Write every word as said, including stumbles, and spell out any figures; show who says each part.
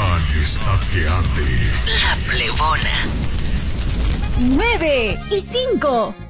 Speaker 1: pan está que arde.
Speaker 2: La Plebona.
Speaker 3: Nueve y cinco.